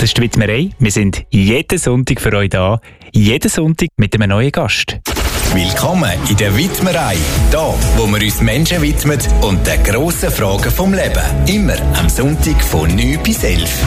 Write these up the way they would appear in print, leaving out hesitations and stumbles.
Das ist die Widmerei. Wir sind jeden Sonntag für euch da. Jeden Sonntag mit einem neuen Gast. Willkommen in der Widmerei. Hier, wo wir uns Menschen widmen und den grossen Fragen vom Leben. Immer am Sonntag von 9 bis 11.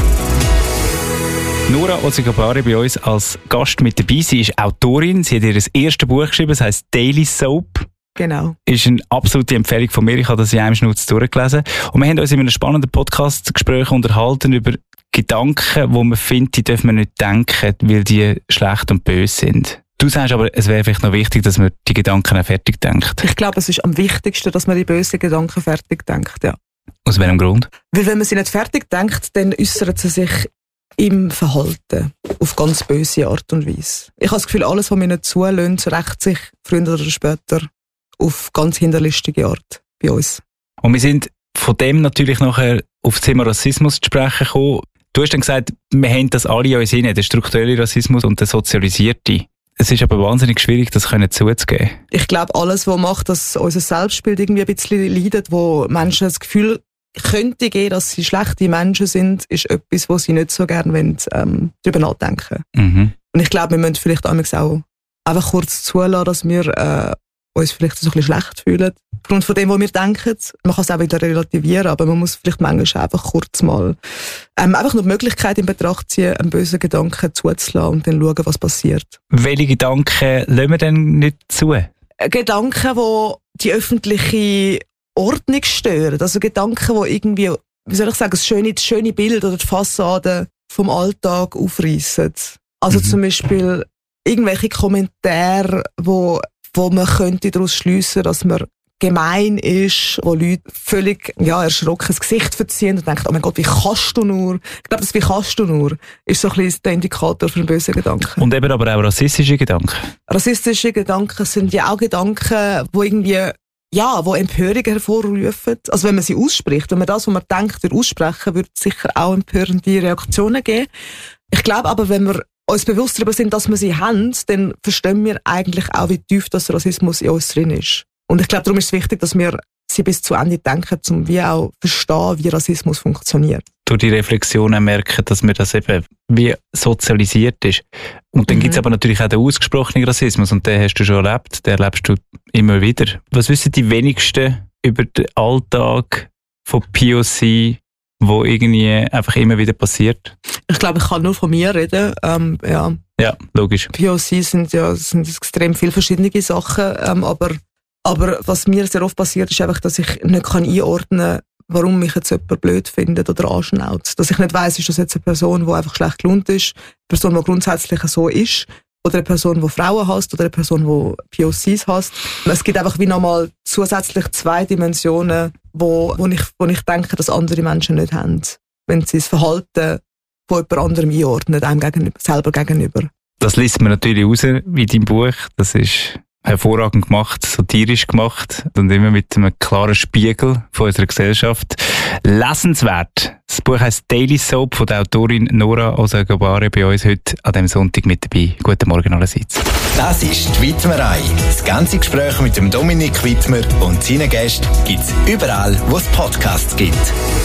Nora Ozigabare bei uns als Gast mit dabei. Sie ist Autorin. Sie hat ihr erstes Buch geschrieben, das heisst Daily Soap. Genau. Ist eine absolute Empfehlung von mir. Ich habe das in einem Schnutz durchgelesen. Und wir haben uns in einem spannenden Podcast-Gespräch unterhalten über Gedanken, wo man findet, die dürfen wir nicht denken, weil die schlecht und böse sind. Du sagst aber, es wäre vielleicht noch wichtig, dass man die Gedanken auch fertig denkt. Ich glaube, es ist am wichtigsten, dass man die bösen Gedanken fertig denkt, ja. Aus welchem Grund? Weil wenn man sie nicht fertig denkt, dann äußert sie sich im Verhalten auf ganz böse Art und Weise. Ich habe das Gefühl, alles, was mir nicht zulässt, rächt sich früher oder später auf ganz hinterlistige Art bei uns. Und wir sind von dem natürlich nachher auf das Thema Rassismus zu sprechen gekommen. Du hast dann gesagt, wir haben das alle in uns hinein, der strukturelle Rassismus und der sozialisierte. Es ist aber wahnsinnig schwierig, das zuzugeben. Ich glaube, alles, was macht, dass unser Selbstbild irgendwie ein bisschen leidet, wo Menschen das Gefühl könnte geben, dass sie schlechte Menschen sind, ist etwas, wo sie nicht so gerne wollen, darüber nachdenken. Mhm. Und ich glaube, wir müssen vielleicht auch einfach kurz zulassen, dass wir uns vielleicht so ein bisschen schlecht fühlen. Aufgrund von dem, was wir denken. Man kann es auch wieder relativieren, aber man muss vielleicht manchmal einfach kurz mal einfach nur die Möglichkeit in Betracht ziehen, einen bösen Gedanken zuzulassen und dann schauen, was passiert. Welche Gedanken lassen wir denn nicht zu? Gedanken, die die öffentliche Ordnung stören. Also Gedanken, die irgendwie, wie soll ich sagen, das schöne Bild oder die Fassade vom Alltag aufreissen. Also zum Beispiel irgendwelche Kommentare, wo man könnte daraus schliessen, dass man gemein ist, wo Leute völlig erschrocken das Gesicht verziehen und denken, oh mein Gott, wie kannst du nur? Ich glaube, das «Wie kannst du nur» ist so ein bisschen der Indikator für einen bösen Gedanken. Und eben aber auch rassistische Gedanken. Rassistische Gedanken sind ja auch Gedanken, die irgendwie wo Empörung hervorrufen. Also wenn man sie ausspricht, wenn man das, was man denkt, aussprechen, würde es sicher auch empörende Reaktionen geben. Ich glaube aber, wenn wir uns bewusst darüber sind, dass wir sie haben, dann verstehen wir eigentlich auch, wie tief das Rassismus in uns drin ist. Und ich glaube, darum ist es wichtig, dass wir sie bis zu Ende denken, um wie auch verstehen, wie Rassismus funktioniert. Durch die Reflexionen merken, dass mir das eben wie sozialisiert ist. Und dann gibt es aber natürlich auch den ausgesprochenen Rassismus und den hast du schon erlebt, den erlebst du immer wieder. Was wissen die wenigsten über den Alltag von POC, wo irgendwie einfach immer wieder passiert? Ich glaube, ich kann nur von mir reden. Ja, logisch. POC sind extrem viele verschiedene Sachen, aber was mir sehr oft passiert, ist einfach, dass ich nicht einordnen kann, warum mich jetzt jemand blöd findet oder anschnauzt. Dass ich nicht weiss, ist das jetzt eine Person, die einfach schlecht gelaunt ist, eine Person, die grundsätzlich so ist, oder eine Person, die Frauen hasst, oder eine Person, die POCs hasst. Es gibt einfach wie nochmal zusätzlich 2 Dimensionen, wo ich denke, dass andere Menschen nicht haben, wenn sie das Verhalten von jemand anderem einordnen, einem selber gegenüber. Das liest man natürlich raus in deinem Buch. Das ist hervorragend gemacht, satirisch gemacht und immer mit einem klaren Spiegel von unserer Gesellschaft. Lesenswert. Das Buch heisst Daily Soap von der Autorin Nora Ozigabare bei uns heute an diesem Sonntag mit dabei. Guten Morgen allerseits. Das ist die Widmerei. Das ganze Gespräch mit dem Dominik Widmer und seinen Gästen gibt es überall, wo es Podcasts gibt.